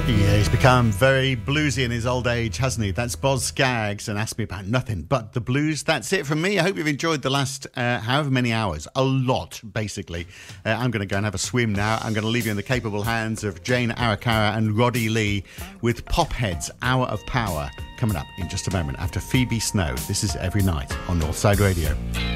Yeah, he's become very bluesy in his old age, hasn't he? That's Boz Scaggs and Ask Me About Nothing But the Blues. That's it from me. I hope you've enjoyed the last however many hours. A lot, basically. I'm going to go and have a swim now. I'm going to leave you in the capable hands of Jane Arakara and Roddy Lee with Pophead's Hour of Power coming up in just a moment after Phoebe Snow. This is Every Night on Northside Radio.